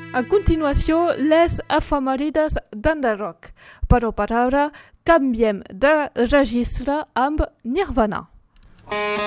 A continuació, les efemèrides d'Enderrock. Però per ara canviem de registre amb Nirvana.